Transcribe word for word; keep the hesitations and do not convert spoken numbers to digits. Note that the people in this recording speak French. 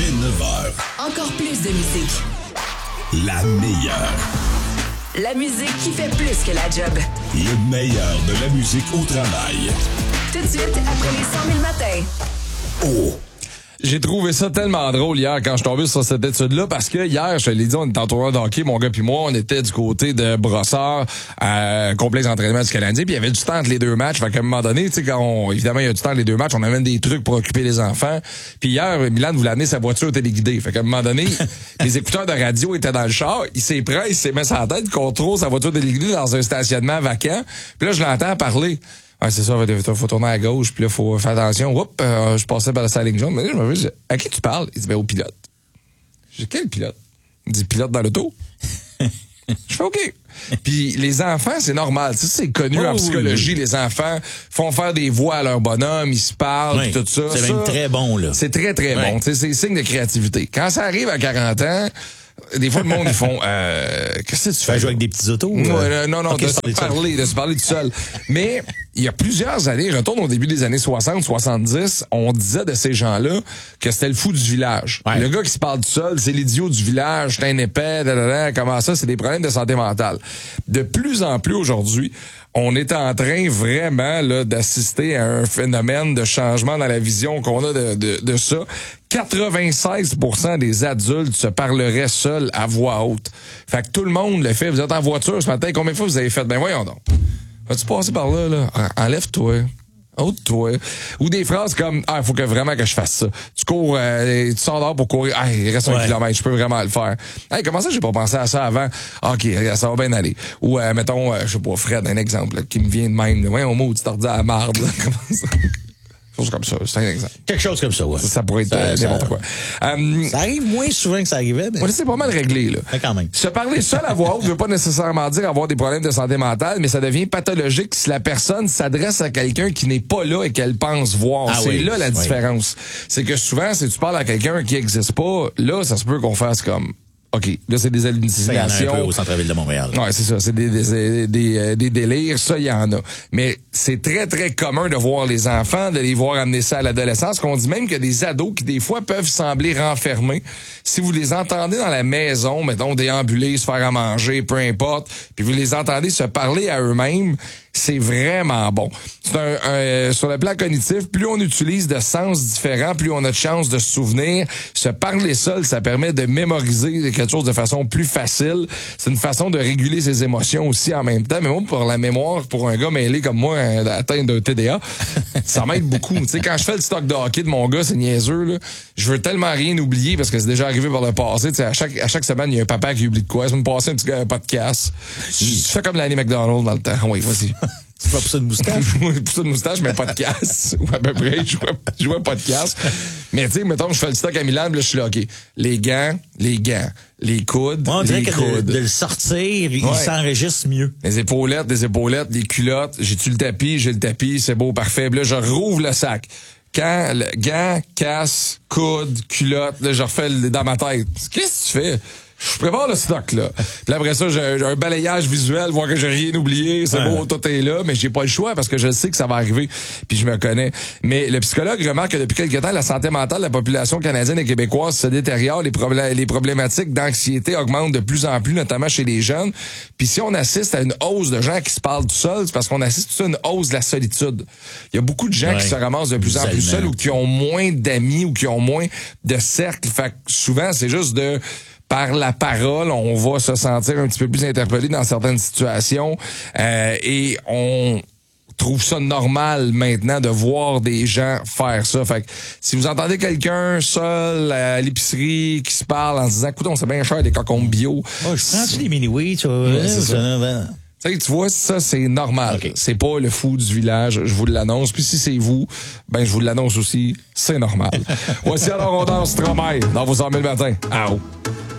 Dès neuf heures. Encore plus de musique. La meilleure. La musique qui fait plus que la job. Le meilleur de la musique au travail. Tout de suite, après les cent mille matins. Oh! J'ai trouvé ça tellement drôle hier quand je suis tombé sur cette étude-là parce que hier, je te l'ai dit, on était en tournoi de hockey, mon gars puis moi, on était du côté de Brossard, euh, complexe d'entraînement du Canadien, puis il y avait du temps entre les deux matchs. Fait qu'à un moment donné, tu sais, quand on, évidemment, il y a du temps entre les deux matchs, on amène des trucs pour occuper les enfants. Puis hier, Milan voulait amener sa voiture téléguidée. Fait qu'à un moment donné, les écouteurs de radio étaient dans le char, il s'est pris, il s'est mis sur la tête, contrôle sa voiture téléguidée dans un stationnement vacant. Puis là, je l'entends parler. Ah, c'est ça, il faut tourner à gauche, puis là, il faut faire attention. Oups, euh, je passais par la salle jaune. Mais là, je me dis, à qui tu parles? Il dit, ben, au pilote. J'ai dit, quel pilote? Il dit, pilote dans l'auto. Je fais OK. Puis les enfants, c'est normal. Tu sais, c'est connu oh, en psychologie. Oui, oui. Les enfants font faire des voix à leur bonhomme, ils se parlent, oui, tout ça. C'est ça, même très bon, là. C'est très, très oui. bon. Tu sais, c'est signe de créativité. Quand ça arrive à quarante ans, des fois, le monde, ils font, euh, qu'est-ce que tu fais? Tu jouer avec des petits autos? Ouais, euh... Non, non, okay, de se parler, de se parler tout seul. Mais, il y a plusieurs années, je retourne au début des années soixante, soixante-dix, on disait de ces gens-là que c'était le fou du village. Ouais. Le gars qui se parle tout seul, c'est l'idiot du village, c'est un épais, dadada, comment ça, c'est des problèmes de santé mentale. De plus en plus aujourd'hui, on est en train vraiment là d'assister à un phénomène de changement dans la vision qu'on a de, de, de ça. quatre-vingt-seize pour cent des adultes se parleraient seuls à voix haute. Fait que tout le monde le fait. Vous êtes en voiture ce matin, combien de fois vous avez fait? Ben voyons donc. Vas-tu passer par là, là? Enlève-toi. Ôte-toi. Ou des phrases comme « Ah, il faut que vraiment que je fasse ça. » Tu cours, euh, tu sors dehors pour courir. « Ah, il reste ouais. un kilomètre, je peux vraiment le faire. » Hey, comment ça, j'ai pas pensé à ça avant? « OK, ça va bien aller. » Ou, euh, mettons, euh, je sais pas, Fred, un exemple là, qui me vient de même. Ouais, au mot, tu t'en dis à la marde. Là. Comment ça? Chose comme ça, c'est un exemple. Quelque chose comme ça, ouais. Ça, ça pourrait être euh, n'importe quoi. Um, ça arrive moins souvent que ça arrivait. Mais... Ouais, c'est pas mal réglé, là. Mais quand même. Se parler seul à voix haute ne veut pas nécessairement dire avoir des problèmes de santé mentale, mais ça devient pathologique si la personne s'adresse à quelqu'un qui n'est pas là et qu'elle pense voir. Ah, c'est oui. là la différence. Oui. C'est que souvent, si tu parles à quelqu'un qui n'existe pas, là, ça se peut qu'on fasse comme... OK, là, c'est des hallucinations. Ça, il y en a un peu au centre-ville de Montréal. Ouais, c'est ça. C'est des, des, des, des délires. Ça, il y en a. Mais c'est très, très commun de voir les enfants, de les voir amener ça à l'adolescence, qu'on dit même qu'il y a des ados qui, des fois, peuvent sembler renfermés. Si vous les entendez dans la maison, mettons, déambuler, se faire à manger, peu importe, puis vous les entendez se parler à eux-mêmes, c'est vraiment bon. C'est un, un, sur le plan cognitif, plus on utilise de sens différents, plus on a de chances de se souvenir. Se parler seul, ça permet de mémoriser quelque chose de façon plus facile. C'est une façon de réguler ses émotions aussi en même temps. Mais moi, pour la mémoire, pour un gars mêlé comme moi, atteint d'un T D A, ça m'aide beaucoup. Tu sais, quand je fais le stock de hockey de mon gars, c'est niaiseux, là. Je veux tellement rien oublier parce que c'est déjà arrivé par le passé. Tu sais, à chaque, à chaque semaine, il y a un papa qui oublie de quoi. Ça me passait un petit gars, un podcast. Je fais comme l'année McDonald dans le temps. Oui, vas-y. Tu vas pousser une moustache? Oui, pousser une moustache, mais pas de casse. Ou à peu près, je vois, je vois pas de casse. Mais tu sais, mettons, je fais le stock à Milan, là, je suis là, OK. Les gants, les gants. Les coudes, on dirait les que coudes. De, de le sortir, il ouais. s'enregistre mieux. Les épaulettes, les épaulettes, les culottes. J'ai-tu le tapis? J'ai le tapis, c'est beau, parfait. Puis là, je rouvre le sac. Quand, le gants, casse, coude, culotte, là, je refais le, dans ma tête. Qu'est-ce que tu fais? Je prépare le stock, là. Puis après ça, j'ai, j'ai un balayage visuel, voir que j'ai rien oublié. C'est ouais. beau, tout est là, mais j'ai pas le choix parce que je sais que ça va arriver. Puis je me connais. Mais le psychologue remarque que depuis quelque temps, la santé mentale de la population canadienne et québécoise se détériore. Les, problè- les problématiques d'anxiété augmentent de plus en plus, notamment chez les jeunes. Puis si on assiste à une hausse de gens qui se parlent tout seuls, c'est parce qu'on assiste à une hausse de la solitude. Il y a beaucoup de gens ouais. qui se ramassent de plus en plus seuls ou qui ont moins d'amis ou qui ont moins de cercles. Fait que souvent, c'est juste de... Par la parole, on va se sentir un petit peu plus interpellé dans certaines situations euh, et on trouve ça normal maintenant de voir des gens faire ça. Fait que si vous entendez quelqu'un seul à l'épicerie qui se parle en se disant « Écoute, on sait bien cher des cocombes bio. Oh, » je prends-tu des mini-wheats? Tu vois, ouais, c'est ça. Tu vois, ça, c'est normal. Okay. C'est pas le fou du village, je vous l'annonce. Puis si c'est vous, ben je vous l'annonce aussi, c'est normal. Voici alors on danse Stromae dans vos cent mille matins. Au.